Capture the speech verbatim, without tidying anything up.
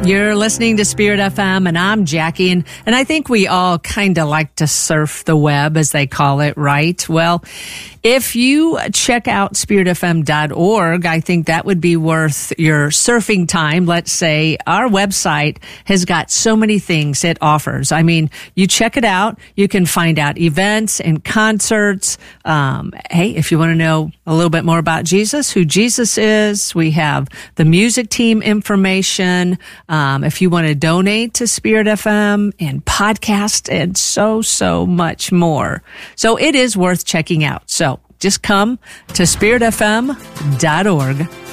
You're listening to Spirit F M, and I'm Jackie, and, and I think we all kind of like to surf the web, as they call it, right? Well, if you check out spirit f m dot org, I think that would be worth your surfing time. Let's say our website has got so many things it offers. I mean, you check it out, you can find out events and concerts. Um, hey, if you want to know a little bit more about Jesus, who Jesus is, we have the music team information. Um, if you want to donate to Spirit F M and podcast and so, so much more. So it is worth checking out. So just come to spirit f m dot org.